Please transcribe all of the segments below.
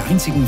der einzigen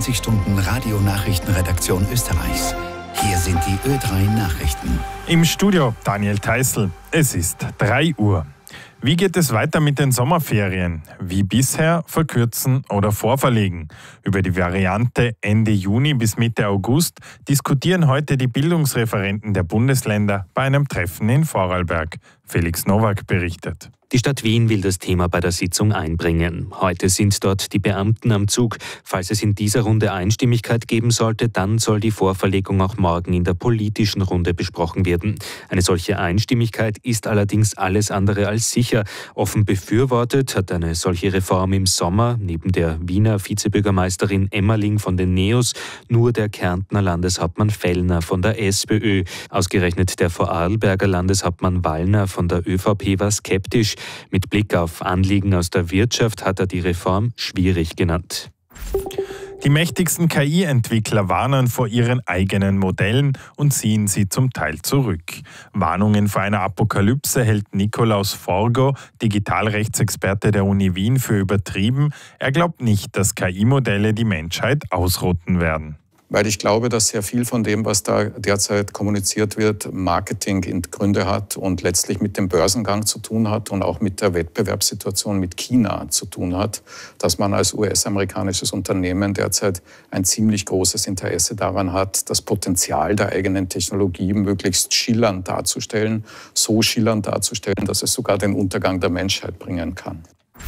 24-Stunden-Radio-Nachrichtenredaktion Österreichs. Hier sind die Ö3 Nachrichten. Im Studio Daniel Theißl. Es ist 3 Uhr. Wie geht es weiter mit den Sommerferien? Wie bisher verkürzen oder vorverlegen? Über die Variante Ende Juni bis Mitte August diskutieren heute die Bildungsreferenten der Bundesländer bei einem Treffen in Vorarlberg. Felix Nowak berichtet. Die Stadt Wien will das Thema bei der Sitzung einbringen. Heute sind dort die Beamten am Zug. Falls es in dieser Runde Einstimmigkeit geben sollte, dann soll die Vorverlegung auch morgen in der politischen Runde besprochen werden. Eine solche Einstimmigkeit ist allerdings alles andere als sicher. Offen befürwortet hat eine solche Reform im Sommer neben der Wiener Vizebürgermeisterin Emmerling von den NEOS nur der Kärntner Landeshauptmann Fellner von der SPÖ. Ausgerechnet der Vorarlberger Landeshauptmann Wallner von der ÖVP war skeptisch. Mit Blick auf Anliegen aus der Wirtschaft hat er die Reform schwierig genannt. Die mächtigsten KI-Entwickler warnen vor ihren eigenen Modellen und ziehen sie zum Teil zurück. Warnungen vor einer Apokalypse hält Nikolaus Forgo, Digitalrechtsexperte der Uni Wien, für übertrieben. Er glaubt nicht, dass KI-Modelle die Menschheit ausrotten werden. Weil ich glaube, dass sehr viel von dem, was da derzeit kommuniziert wird, Marketinggründe hat und letztlich mit dem Börsengang zu tun hat und auch mit der Wettbewerbssituation mit China zu tun hat, dass man als US-amerikanisches Unternehmen derzeit ein ziemlich großes Interesse daran hat, das Potenzial der eigenen Technologie möglichst schillernd darzustellen, so schillernd darzustellen, dass es sogar den Untergang der Menschheit bringen kann.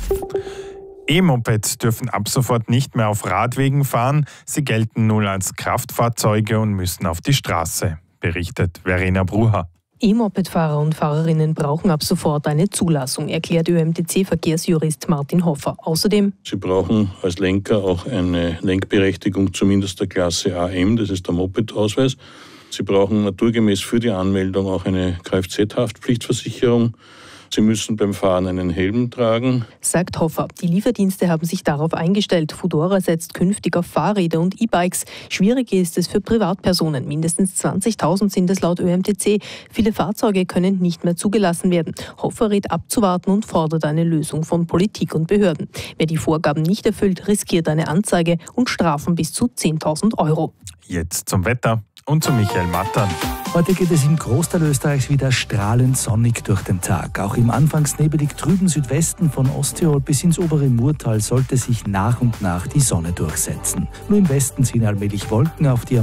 E-Mopeds dürfen ab sofort nicht mehr auf Radwegen fahren. Sie gelten nun als Kraftfahrzeuge und müssen auf die Straße, berichtet Verena Brucher. E-Moped-Fahrer und Fahrerinnen brauchen ab sofort eine Zulassung, erklärt ÖMTC-Verkehrsjurist Martin Hoffer. Außerdem: Sie brauchen als Lenker auch eine Lenkberechtigung zumindest der Klasse AM, das ist der Moped-Ausweis. Sie brauchen naturgemäß für die Anmeldung auch eine Kfz-Haftpflichtversicherung. Sie müssen beim Fahren einen Helm tragen, sagt Hoffer. Die Lieferdienste haben sich darauf eingestellt. Foodora setzt künftig auf Fahrräder und E-Bikes. Schwieriger ist es für Privatpersonen. Mindestens 20.000 sind es laut ÖMTC. Viele Fahrzeuge können nicht mehr zugelassen werden. Hoffer rät abzuwarten und fordert eine Lösung von Politik und Behörden. Wer die Vorgaben nicht erfüllt, riskiert eine Anzeige und Strafen bis zu 10.000 €. Jetzt zum Wetter und zu Michael Mattern. Heute geht es im Großteil Österreichs wieder strahlend sonnig durch den Tag. Auch im anfangs nebelig trüben Südwesten von Osttirol bis ins obere Murtal sollte sich nach und nach die Sonne durchsetzen. Nur im Westen ziehen allmählich Wolken auf, die